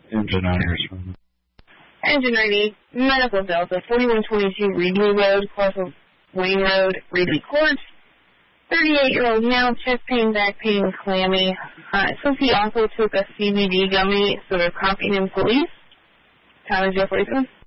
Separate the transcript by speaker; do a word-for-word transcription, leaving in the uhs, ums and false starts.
Speaker 1: Engine numbers.
Speaker 2: Engine ready. Medical Delta, forty-one twenty-two Reedley Road, Clarksville Wayne Road, Reedley Court. thirty-eight-year-old male, chest pain, back pain, clammy. Uh, it says he also took a C B D gummy, so they're copying him police. Tyler Jeff Wakeman.